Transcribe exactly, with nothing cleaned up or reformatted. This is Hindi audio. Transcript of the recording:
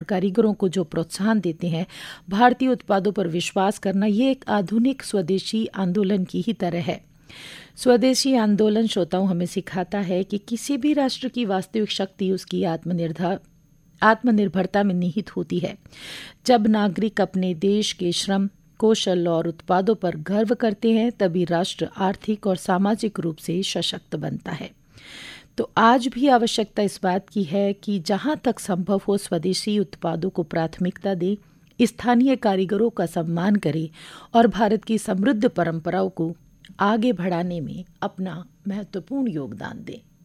कारीगरों को जो प्रोत्साहन देते हैं, भारतीय उत्पादों पर विश्वास करना, ये एक आधुनिक स्वदेशी आंदोलन की ही तरह है। स्वदेशी आंदोलन, श्रोताओं, हमें सिखाता है कि किसी भी राष्ट्र की वास्तविक शक्ति उसकी आत्मनिर्भर आत्मनिर्भरता में निहित होती है। जब नागरिक अपने देश के श्रम, कौशल और उत्पादों पर गर्व करते हैं, तभी राष्ट्र आर्थिक और सामाजिक रूप से सशक्त बनता है। तो आज भी आवश्यकता इस बात की है कि जहां तक संभव हो स्वदेशी उत्पादों को प्राथमिकता दें, स्थानीय कारीगरों का सम्मान करें और भारत की समृद्ध परंपराओं को आगे बढ़ाने में अपना महत्वपूर्ण योगदान दें।